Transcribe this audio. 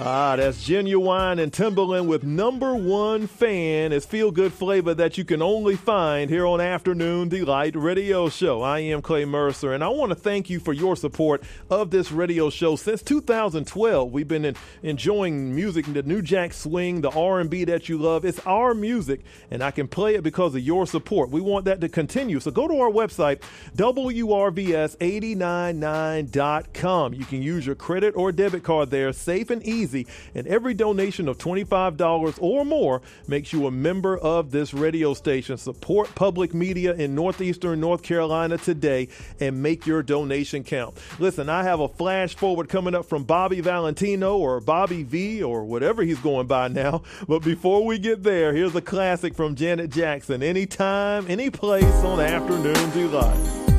That's Genuine and Timberland with Number One Fan. It's feel-good flavor that you can only find here on Afternoon Delight Radio Show. I am Clay Mercer, and I want to thank you for your support of this radio show. Since 2012, we've been enjoying music, the New Jack Swing, the R&B that you love. It's our music, and I can play it because of your support. We want that to continue. So go to our website, WRVS899.com. You can use your credit or debit card there, safe and easy. And every donation of $25 or more makes you a member of this radio station. Support public media in Northeastern North Carolina today and make your donation count. Listen, I have a flash forward coming up from Bobby Valentino or Bobby V or whatever he's going by now. But before we get there, here's a classic from Janet Jackson. Anytime, any place on Afternoon Delight.